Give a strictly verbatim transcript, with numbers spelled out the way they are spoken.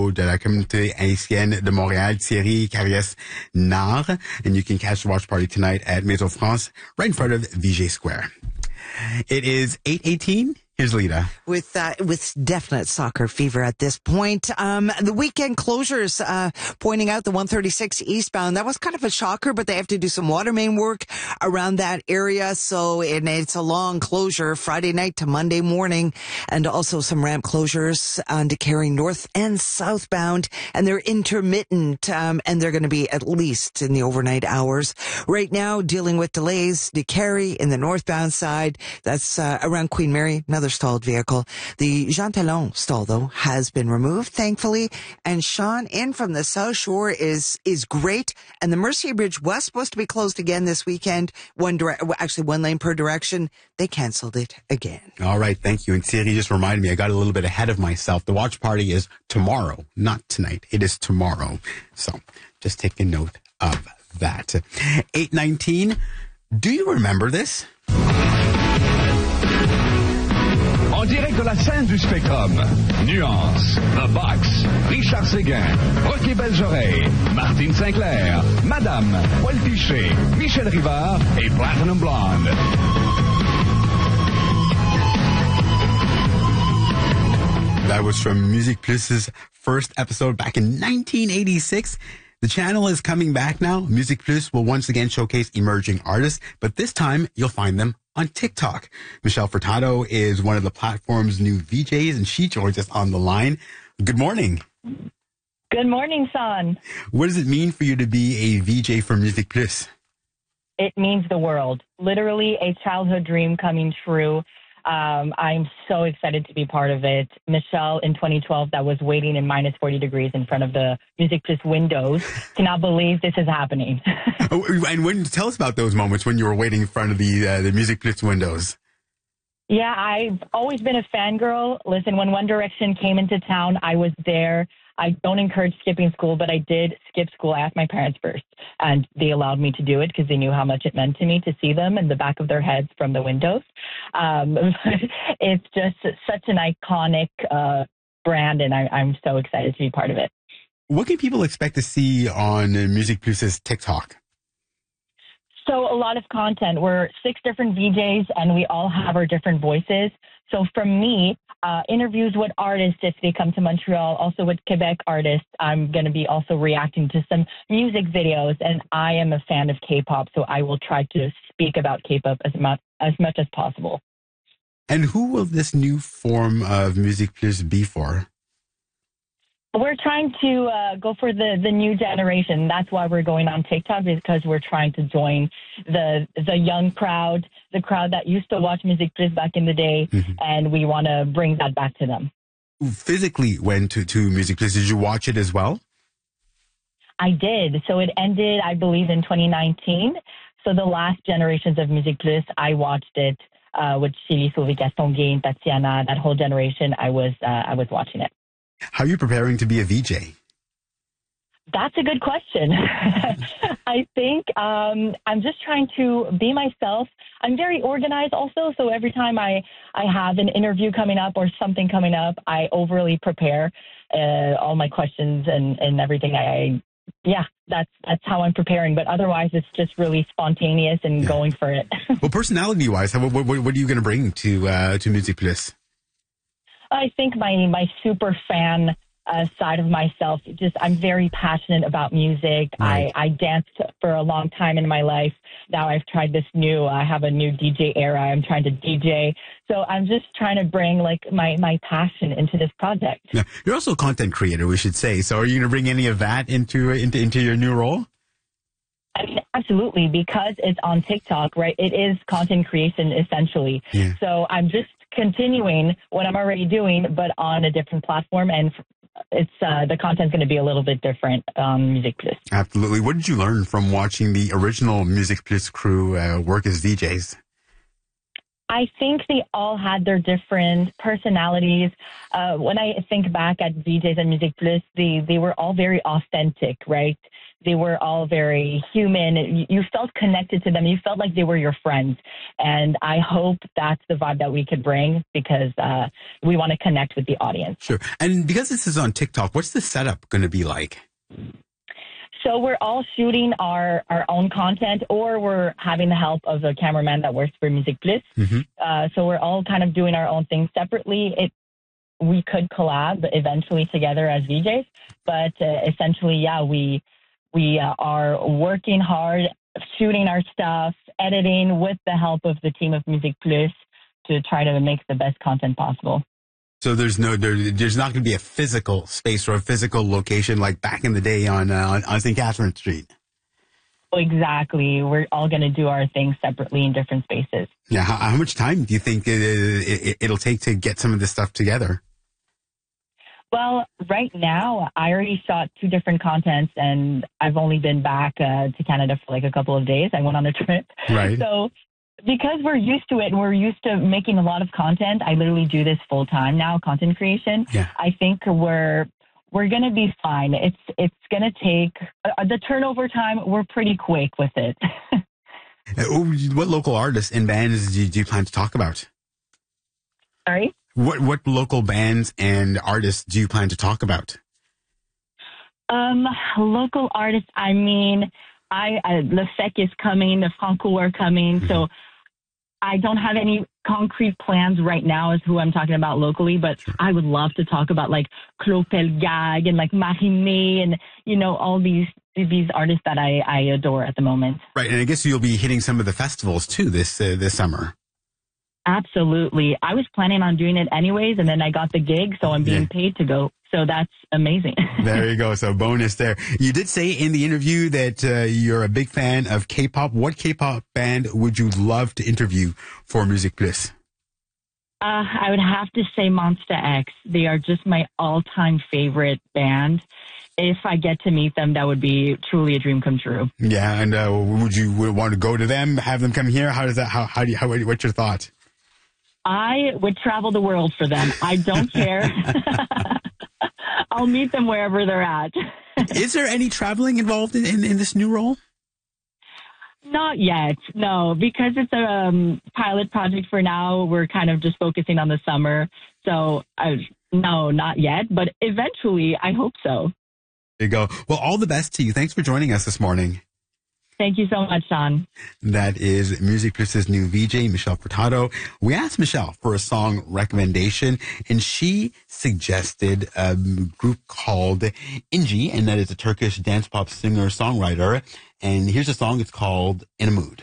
radio de la communauté haïtienne de Montréal, Thierry Carriès-Nard. And you can catch the watch party tonight at Maison France, right in front of V J Square. It is eight eighteen. Here's Lita. With uh, with definite soccer fever at this point. Um, the weekend closures, uh, pointing out the one thirty-six eastbound. That was kind of a shocker, but they have to do some water main work around that area. So and it's a long closure Friday night to Monday morning, and also some ramp closures on DeCary north and southbound. And they're intermittent, um, and they're going to be at least in the overnight hours. Right now, dealing with delays, DeCary in the northbound side. That's uh, around Queen Mary, another stalled vehicle. The Jean Talon stall, though, has been removed, thankfully. And Sean, in from the South Shore is is great. And the Mercier Bridge West supposed to be closed again this weekend. One dire- actually, one lane per direction. They canceled it again. All right, thank you. And Thierry just reminded me, I got a little bit ahead of myself. The watch party is tomorrow, not tonight. It is tomorrow. So just take a note of that. eight nineteen. Do you remember this? En direct de la scène du Spectrum, Nuance, The Box, Richard Séguin, Rocky Belles-Oreilles, Martine Sinclair, Madame, Paul Piché, Michel Rivard et Platinum Blonde. That was from Musique Plus's first episode back in nineteen eighty-six. The channel is coming back now. Musique Plus will once again showcase emerging artists, but this time you'll find them on TikTok. Michelle Furtado is one of the platform's new V Js, and she joins us on the line. Good morning. Good morning, Son. What does it mean for you to be a V J for Musique Plus? It means the world. Literally a childhood dream coming true. Um, I'm so excited to be part of it. Michelle, in twenty twelve, that was waiting in minus forty degrees in front of the Musique Plus windows, cannot believe this is happening. Oh, and when, tell us about those moments when you were waiting in front of the uh, the Musique Plus windows. Yeah, I've always been a fangirl. Listen, when One Direction came into town, I was there. I don't encourage skipping school, but I did skip school. I asked my parents first, and they allowed me to do it because they knew how much it meant to me to see them in the back of their heads from the windows. Um, it's just such an iconic uh, brand, and I, I'm so excited to be part of it. What can people expect to see on Musique Plus's TikTok? So a lot of content. We're six different V Js, and we all have our different voices. So from me, uh, interviews with artists if they come to Montreal, also with Quebec artists. I'm going to be also reacting to some music videos, and I am a fan of K-pop, so I will try to speak about K-pop as much as much as possible. And who will this new form of Musique Plus be for? We're trying to uh, go for the, the new generation. That's why we're going on TikTok, because we're trying to join the the young crowd, the crowd that used to watch Musique Plus back in the day, mm-hmm. and we want to bring that back to them. Physically went to, to Musique Plus. Did you watch it as well? I did. So it ended, I believe, in twenty nineteen. So the last generations of Musique Plus, I watched it uh, with Chili, Sylvie Castonguay, Tatiana, that whole generation. I was uh, I was watching it. How are you preparing to be a V J? That's a good question. I think um, I'm just trying to be myself. I'm very organized also, so every time I, I have an interview coming up or something coming up, I overly prepare uh, all my questions and, and everything. I, yeah, that's that's how I'm preparing. But otherwise, it's just really spontaneous and yeah. going for it. Well, personality-wise, what, what, what are you going to bring to uh, to Musique Plus? I think my, my super fan uh, side of myself, just I'm very passionate about music. Right. I, I danced for a long time in my life. Now I've tried this new, I have a new D J era. I'm trying to D J. So I'm just trying to bring like my, my passion into this project. Yeah. You're also a content creator, we should say. So are you going to bring any of that into, into, into your new role? I mean, absolutely, because it's on TikTok, right? It is content creation essentially. Yeah. So I'm just continuing what I'm already doing, but on a different platform, and it's uh, the content's going to be a little bit different on Musique Plus. Absolutely. What did you learn from watching the original Musique Plus crew uh, work as V Js? I think they all had their different personalities. Uh, when I think back at V Js and Musique Plus, they, they were all very authentic, right? They were all very human. You felt connected to them. You felt like they were your friends. And I hope that's the vibe that we could bring because uh, we want to connect with the audience. Sure. And because this is on TikTok, what's the setup going to be like? So we're all shooting our, our own content, or we're having the help of a cameraman that works for Musique Plus. Mm-hmm. Uh, so we're all kind of doing our own things separately. It we could collab eventually together as V Js, but uh, essentially, yeah, we we uh, are working hard, shooting our stuff, editing with the help of the team of Musique Plus to try to make the best content possible. So there's no, there, there's not going to be a physical space or a physical location like back in the day on uh, on, on Saint Catherine Street. Exactly. We're all going to do our things separately in different spaces. Yeah. How, how much time do you think it, it, it'll take to get some of this stuff together? Well, right now, I already shot two different contents, and I've only been back uh, to Canada for like a couple of days. I went on a trip. Right. So because we're used to it and we're used to making a lot of content, I literally do this full time now, content creation. Yeah. I think we're we're going to be fine. It's it's going to take uh, the turnover time. We're pretty quick with it. What local artists and bands do you, do you plan to talk about? Sorry? What what local bands and artists do you plan to talk about? Um, local artists. I mean, I uh, Le Sec is coming. The Franco are coming. Mm-hmm. So I don't have any concrete plans right now as who I'm talking about locally, but sure. I would love to talk about like Claude Pelgag and like Marimé and, you know, all these these artists that I, I adore at the moment. Right. And I guess you'll be hitting some of the festivals too this uh, this summer. Absolutely. I was planning on doing it anyways, and then I got the gig, so I'm being yeah. paid to go. So that's amazing. There you go. So bonus there. You did say in the interview that uh, you're a big fan of K-pop. What K-pop band would you love to interview for Musique Plus? Uh, I would have to say Monster X. They are just my all-time favorite band. If I get to meet them, that would be truly a dream come true. Yeah, and uh, would you want to go to them, have them come here? How does that? How how do you? How, what's your thought? I would travel the world for them. I don't care. I'll meet them wherever they're at. Is there any traveling involved in, in, in this new role? Not yet, no, because it's a um, pilot project for now. We're kind of just focusing on the summer. So, uh, no, not yet. But eventually, I hope so. There you go. Well, all the best to you. Thanks for joining us this morning. Thank you so much, Sean. That is Musique Plus's new V J, Michelle Furtado. We asked Michelle for a song recommendation, and she suggested a group called Inji, and that is a Turkish dance pop singer-songwriter. And here's a song. It's called In a Mood.